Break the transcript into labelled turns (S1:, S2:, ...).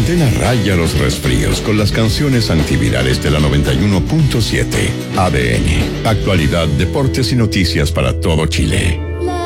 S1: Mantén a raya los resfríos con las canciones antivirales de la 91.7. ADN. Actualidad, deportes y noticias para todo Chile.